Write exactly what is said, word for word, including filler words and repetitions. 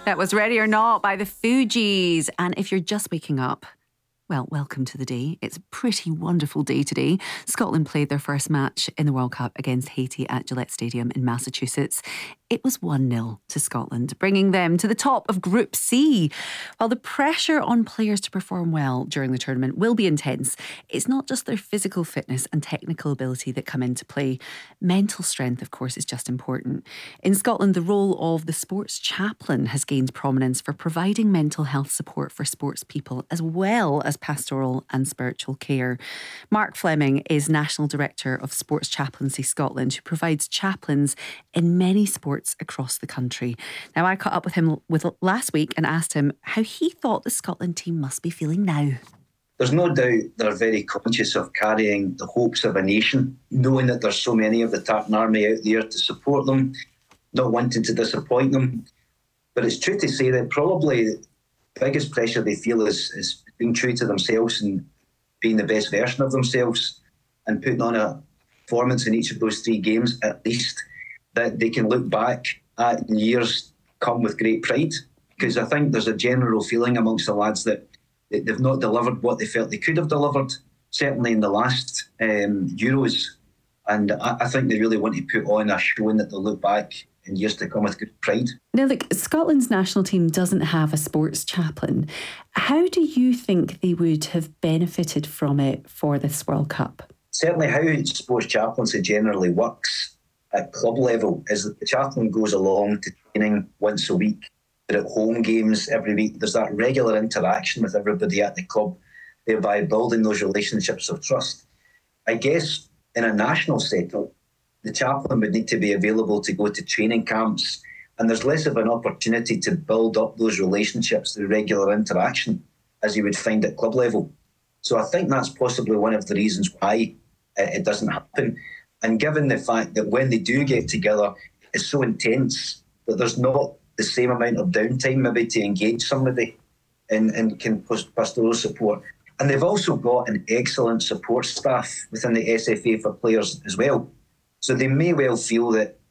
That was Ready or Not by the Fugees. And if you're just waking up, well, welcome to the day. It's a pretty wonderful day today. Scotland played their first match in the World Cup against Haiti at Gillette Stadium in Massachusetts. It was one nil to Scotland, bringing them to the top of Group C. While the pressure on players to perform well during the tournament will be intense, it's not just their physical fitness and technical ability that come into play. Mental strength, of course, is just important. In Scotland, the role of the sports chaplain has gained prominence for providing mental health support for sports people, as well as pastoral and spiritual care. Mark Fleming is National Director of Sports Chaplaincy Scotland, who provides chaplains in many sports across the country. Now, I caught up with him with last week and asked him how he thought the Scotland team must be feeling now. There's no doubt they're very conscious of carrying the hopes of a nation, knowing that there's so many of the Tartan Army out there to support them, not wanting to disappoint them. But it's true to say that probably the biggest pressure they feel is, is being true to themselves and being the best version of themselves and putting on a performance in each of those three games, at least, that they can look back at in years come with great pride. Because I think there's a general feeling amongst the lads that they've not delivered what they felt they could have delivered, certainly in the last um, Euros. And I, I think they really want to put on a showing that they'll look back in years to come with good pride. Now, look, Scotland's national team doesn't have a sports chaplain. How do you think they would have benefited from it for this World Cup? Certainly how sports chaplaincy generally works at club level is that the chaplain goes along to training once a week. They're at home games every week. There's that regular interaction with everybody at the club, thereby building those relationships of trust. I guess in a national setup, the chaplain would need to be available to go to training camps, and there's less of an opportunity to build up those relationships through regular interaction as you would find at club level. So I think that's possibly one of the reasons why it doesn't happen. And given the fact that when they do get together, it's so intense that there's not the same amount of downtime maybe to engage somebody in, in can pastoral support. And they've also got an excellent support staff within the S F A for players as well. So they may well feel that